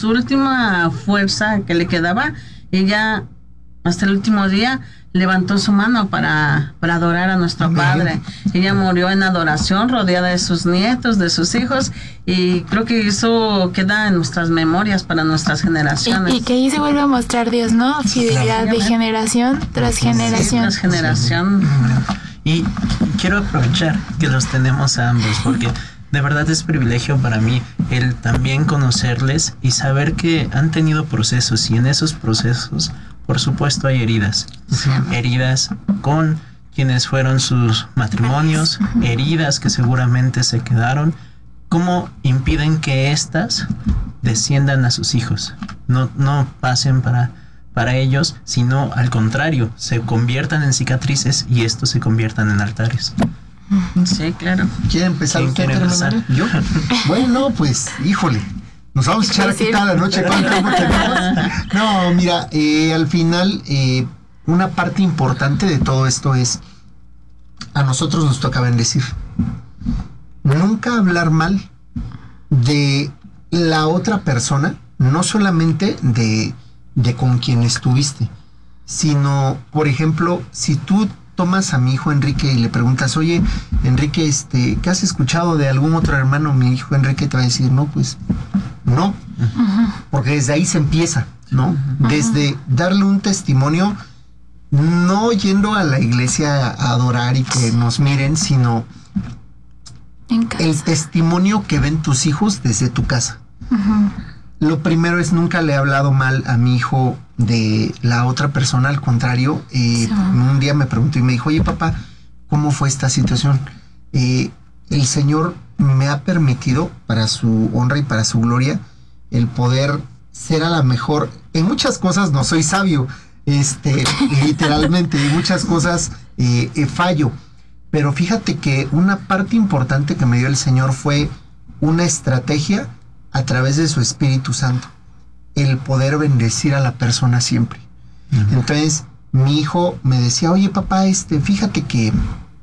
su última fuerza que le quedaba, ella hasta el último día levantó su mano para adorar a nuestro Padre. Ella murió en adoración, rodeada de sus nietos, de sus hijos, y creo que eso queda en nuestras memorias para nuestras generaciones. Y que ahí se vuelve a mostrar Dios, ¿no? Fidelidad de generación tras generación. Sí, tras generación. Y quiero aprovechar que los tenemos a ambos, porque de verdad es privilegio para mí el también conocerles y saber que han tenido procesos, y en esos procesos, por supuesto, hay heridas. Sí. Heridas con quienes fueron sus matrimonios, heridas que seguramente se quedaron. ¿Cómo impiden que éstas desciendan a sus hijos? No pasen para ellos, sino al contrario, se conviertan en cicatrices y estos se conviertan en altares. Sí, claro. ¿Quiere empezar usted, quiere empezar? hermano? ¿Yo? Bueno, pues, híjole. Nos vamos a echar aquí toda la noche. ¿Cuánto tiempo tenemos? No, mira, al final, una parte importante de todo esto es, a nosotros nos toca bendecir. Nunca hablar mal de la otra persona, no solamente de con quien estuviste, sino, por ejemplo, si tú tomas a mi hijo Enrique y le preguntas, oye, Enrique, ¿qué has escuchado de algún otro hermano? Mi hijo Enrique te va a decir, no, pues, no, porque desde ahí se empieza, ¿no? Desde darle un testimonio, no yendo a la iglesia a adorar y que nos miren, sino el testimonio que ven tus hijos desde tu casa. Lo primero es, nunca le he hablado mal a mi hijo de la otra persona, al contrario, un día me preguntó y me dijo, oye papá, ¿cómo fue esta situación? El Señor me ha permitido, para su honra y para su gloria, el poder ser a la mejor. En muchas cosas no soy sabio, literalmente, en muchas cosas fallo, pero fíjate que una parte importante que me dio el Señor fue una estrategia a través de su Espíritu Santo, el poder bendecir a la persona siempre. Entonces, mi hijo me decía, oye papá, fíjate que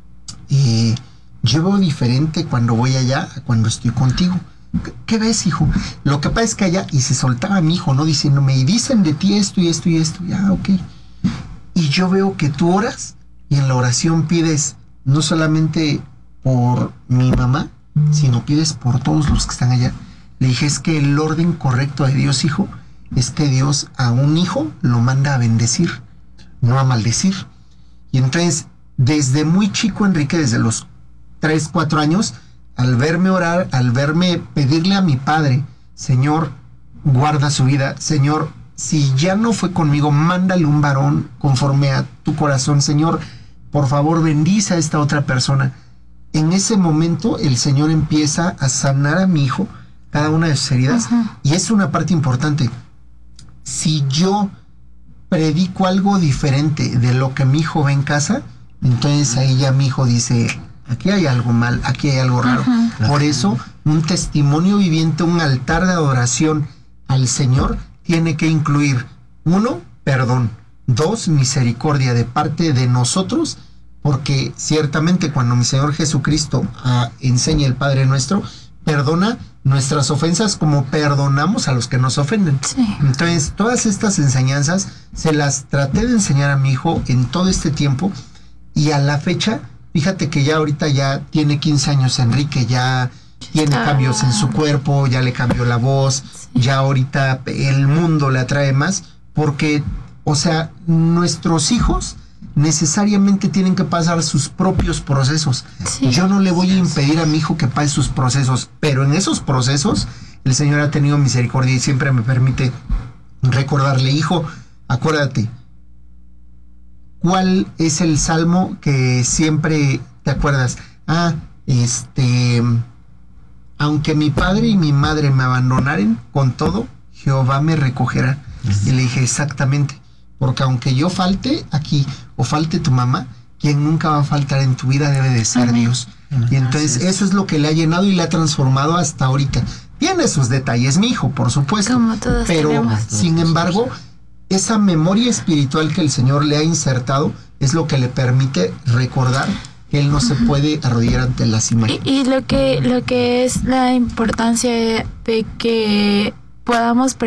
yo veo diferente cuando voy allá a cuando estoy contigo. ¿Qué ves, hijo? Lo que pasa es que allá, y se soltaba mi hijo, ¿no? Diciéndome, y dicen de ti esto y esto y esto. Ya, ok. Y yo veo que tú oras, y en la oración pides no solamente por mi mamá, sino pides por todos los que están allá. Le dije, es que el orden correcto de Dios, hijo, es que Dios a un hijo lo manda a bendecir, no a maldecir. Y entonces, desde muy chico, Enrique, desde los 3, 4 años, al verme orar, al verme pedirle a mi padre, Señor, guarda su vida, Señor, si ya no fue conmigo, mándale un varón conforme a tu corazón, Señor, por favor, bendice a esta otra persona. En ese momento, el Señor empieza a sanar a mi hijo cada una de sus heridas. Y es una parte importante. Si yo predico algo diferente de lo que mi hijo ve en casa, entonces ahí ya mi hijo dice, aquí hay algo mal, aquí hay algo raro. Por eso, un testimonio viviente, un altar de adoración al Señor tiene que incluir, 1, perdón, 2, misericordia de parte de nosotros, porque ciertamente cuando mi Señor Jesucristo enseña el Padre Nuestro, perdona nuestras ofensas como perdonamos a los que nos ofenden. Sí. Entonces, todas estas enseñanzas se las traté de enseñar a mi hijo en todo este tiempo, y a la fecha, fíjate que ya ahorita ya tiene 15 años Enrique, ya tiene cambios en su cuerpo, ya le cambió la voz, ya ahorita el mundo le atrae más, porque, o sea, nuestros hijos necesariamente tienen que pasar sus propios procesos. Sí. Yo no le voy a impedir a mi hijo que pase sus procesos, pero en esos procesos el Señor ha tenido misericordia y siempre me permite recordarle, hijo, acuérdate, ¿cuál es el salmo que siempre te acuerdas? Aunque mi padre y mi madre me abandonaren, con todo, Jehová me recogerá. Y le dije, exactamente, porque aunque yo falte aquí, o falte tu mamá, quien nunca va a faltar en tu vida debe de ser Dios. Y entonces eso es lo que le ha llenado y le ha transformado hasta ahorita. Tiene sus detalles, mi hijo, por supuesto. Como todos pero, tenemos. Sin embargo, esa memoria espiritual que el Señor le ha insertado es lo que le permite recordar que Él no se puede arrodillar ante las imágenes. Y lo que es la importancia de que podamos